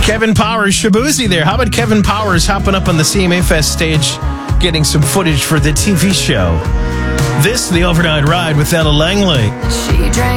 Kevin Powers, Shabuzi there. How about Kevin Powers hopping up on the CMA Fest stage, getting some footage for the TV show? This, the Overnight Ride with Ella Langley. She drank